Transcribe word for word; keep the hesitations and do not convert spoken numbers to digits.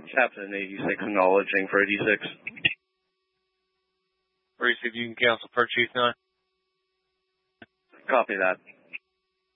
Captain eighty-six acknowledging for eighty-six. Receive, you can cancel per Chief nine. Copy that.